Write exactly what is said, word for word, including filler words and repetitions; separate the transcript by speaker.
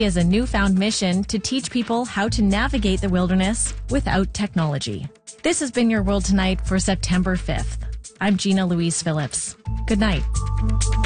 Speaker 1: Is a newfound mission to teach people how to navigate the wilderness without technology. This has been your World Tonight for September fifth. I'm Gina Louise Phillips. Good night.